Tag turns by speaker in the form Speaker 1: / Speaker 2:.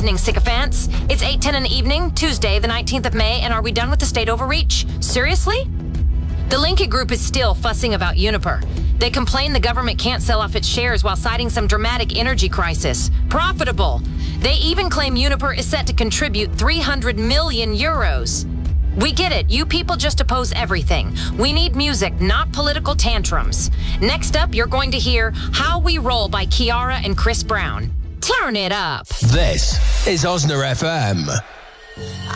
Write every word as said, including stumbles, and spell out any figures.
Speaker 1: evening, sycophants. It's eight ten in the evening, Tuesday, the nineteenth of May, and are we done with the state overreach? Seriously? The Lincoln Group is still fussing about Uniper. They complain the government can't sell off its shares while citing some dramatic energy crisis. Profitable. They even claim Uniper is set to contribute three hundred million euros. We get it. You people just oppose everything. We need music, not political tantrums. Next up, you're going to hear How We Roll by Kiara and Chris Brown. Turn it up.
Speaker 2: This is Osna F M.